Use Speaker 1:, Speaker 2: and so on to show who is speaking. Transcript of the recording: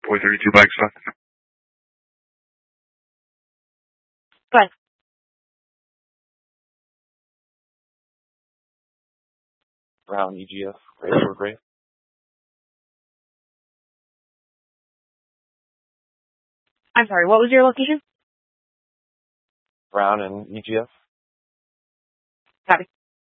Speaker 1: Boy 32 bike stuff.
Speaker 2: Go ahead.
Speaker 3: Brown EGF, gray or gray?
Speaker 2: I'm sorry, what was your location?
Speaker 3: Brown and EGF.
Speaker 2: Copy.